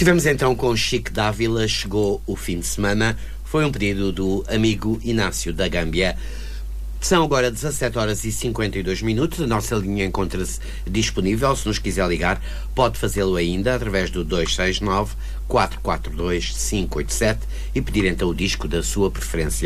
Estivemos então com Chico Dávila, chegou o fim de semana, foi um pedido do amigo Inácio da Gâmbia. São agora 17 horas e 52 minutos, a nossa linha encontra-se disponível, se nos quiser ligar pode fazê-lo ainda através do 269 442 587 e pedir então o disco da sua preferência.